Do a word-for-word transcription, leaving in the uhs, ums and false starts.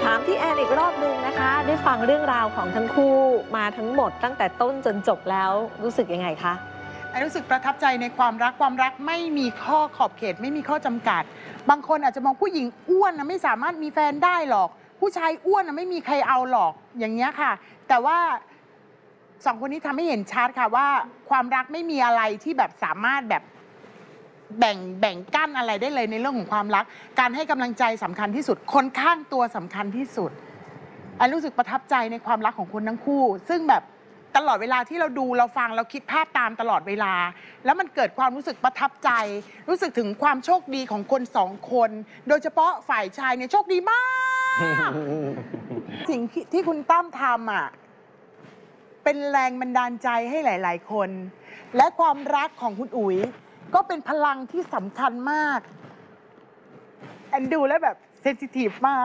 ถามพี่แอนอีกรอบนึงนะคะได้ฟังเรื่องราวของทั้งคู่มาทั้งหมดตั้งแต่ต้นจนจบแล้วรู้สึกยังไงคะรู้สึกประทับใจในความรักความรักไม่มีข้อขอบเขตไม่มีข้อจำกัดบางคนอาจจะมองผู้หญิงอ้วนนะไม่สามารถมีแฟนได้หรอกผู้ชายอ้วนนะไม่มีใครเอาหรอกอย่างเงี้ยค่ะแต่ว่าสองคนนี้ทำให้เห็นชัดค่ะว่าความรักไม่มีอะไรที่แบบสามารถแบบแบ่งแบ่งกั้นอะไรได้เลยในเรื่องของความรักการให้กำลังใจสำคัญที่สุดคนข้างตัวสำคัญที่สุดอันรู้สึกประทับใจในความรักของคนทั้งคู่ซึ่งแบบตลอดเวลาที่เราดูเราฟังเราคิดภาพตามตลอดเวลาแล้วมันเกิดความรู้สึกประทับใจรู้สึกถึงความโชคดีของคนสองคนโดยเฉพาะฝ่ายชายเนี่ยโชคดีมากสิ่งที่คุณตั้มทำอ่ะเป็นแรงบันดาลใจให้หลายๆคนและความรักของคุณอุ๋ยก็เป็นพลังที่สำคัญมากแอนดูแล้วแบบเซนซิทีฟมาก